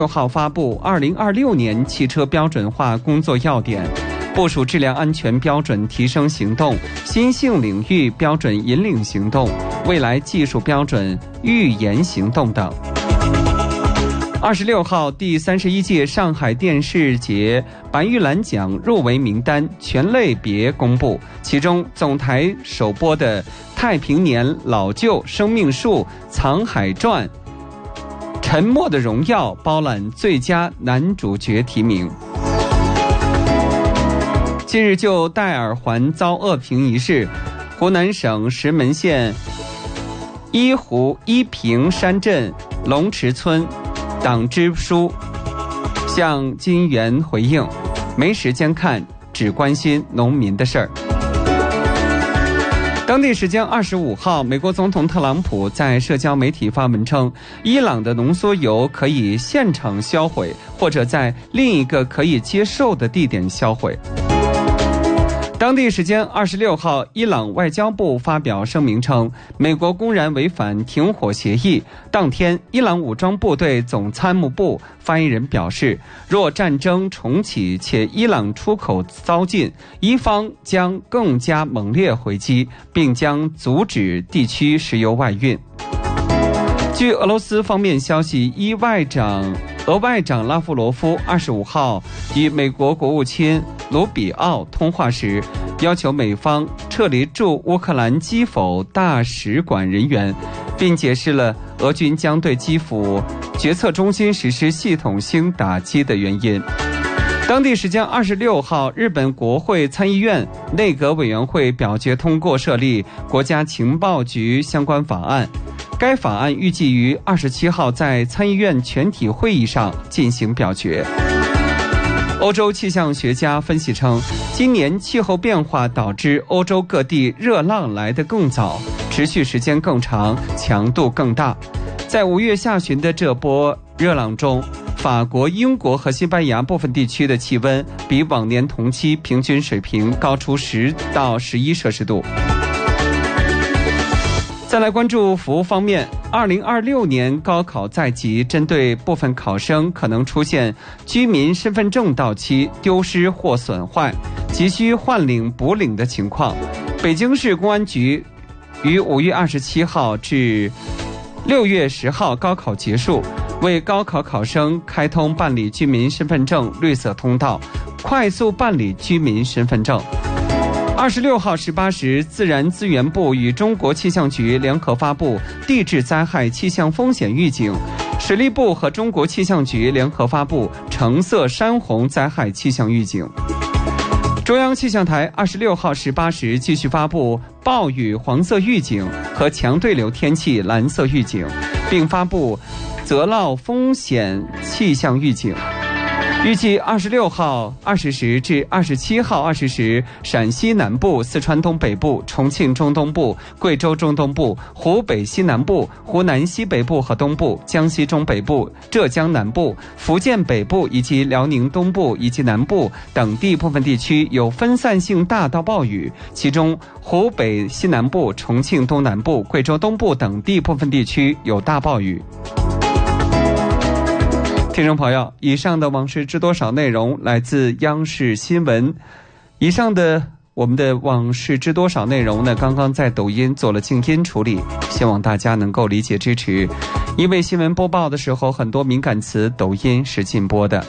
6号发布2026年汽车标准化工作要点，部署质量安全标准提升行动、新兴领域标准引领行动、未来技术标准预研行动等。26号，第31届上海电视节白玉兰奖入围名单全类别公布，其中总台首播的《太平年老旧生命树藏海传》沉默的荣耀包揽最佳男主角提名。近日就戴耳环遭恶评一事，湖南省石门县依平山镇龙池村党支书向金源回应，没时间看，只关心农民的事儿。当地时间25号，美国总统特朗普在社交媒体发文称，伊朗的浓缩铀可以现场销毁，或者在另一个可以接受的地点销毁。当地时间26号，伊朗外交部发表声明称，美国公然违反停火协议。当天，伊朗武装部队总参谋部发言人表示，若战争重启且伊朗出口遭禁，伊方将更加猛烈回击，并将阻止地区石油外运。据俄罗斯方面消息，俄外长拉夫罗夫25号与美国国务卿卢比奥通话时，要求美方撤离驻乌克兰基辅大使馆人员，并解释了俄军将对基辅决策中心实施系统性打击的原因。当地时间26号，日本国会参议院内阁委员会表决通过设立国家情报局相关法案。该法案预计于27号在参议院全体会议上进行表决。欧洲气象学家分析称，今年气候变化导致欧洲各地热浪来得更早，持续时间更长，强度更大。在5月下旬的这波热浪中，法国、英国和西班牙部分地区的气温比往年同期平均水平高出10到11摄氏度。再来关注服务方面，2026年高考在即，针对部分考生可能出现居民身份证到期、丢失或损坏，急需换领补领的情况，北京市公安局于5月27号至6月10号高考结束，为高考考生开通办理居民身份证绿色通道，快速办理居民身份证。26号18时，自然资源部与中国气象局联合发布地质灾害气象风险预警，水利部和中国气象局联合发布橙色山洪灾害气象预警。中央气象台26号18时继续发布暴雨黄色预警和强对流天气蓝色预警，并发布泽涝风险气象预警。预计26号20时至27号20时，陕西南部、四川东北部、重庆中东部、贵州中东部、湖北西南部、湖南西北部和东部、江西中北部、浙江南部、福建北部以及辽宁东部以及南部等地部分地区有分散性大到暴雨，其中湖北西南部、重庆东南部、贵州东部等地部分地区有大暴雨。听众朋友，以上的往事知多少内容来自央视新闻。以上的我们的往事知多少内容呢，刚刚在抖音做了静音处理，希望大家能够理解支持，因为新闻播报的时候很多敏感词抖音是禁播的。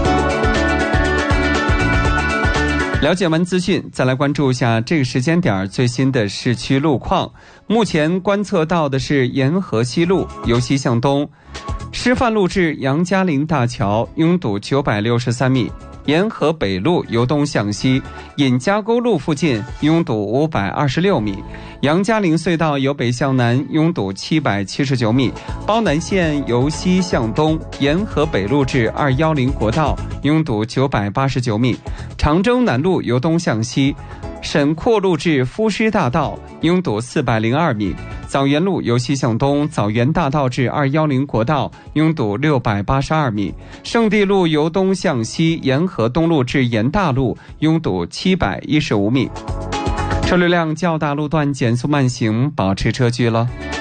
了解完资讯，再来关注一下这个时间点最新的市区路况。目前观测到的是沿河西路由西向东，师范路至杨家岭大桥拥堵963米，沿河北路由东向西，尹家沟路附近拥堵526米，杨家岭隧道由北向南拥堵779米，包南线由西向东，沿河北路至210国道拥堵989米，长征南路由东向西，沈括路至夫师大道拥堵402米，枣园路由西向东，枣园大道至210国道拥堵682米，圣地路由东向西，沿河东路至沿大路拥堵715米。车流量较大路段减速慢行，保持车距了。